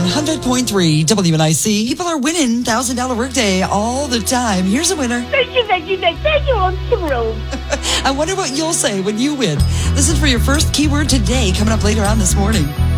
100.3 WNIC. People are winning $1,000 workday all the time. Here's a winner. Thank you. I'm thrilled. I wonder what you'll say when you win. Listen for your first keyword today, coming up later on this morning.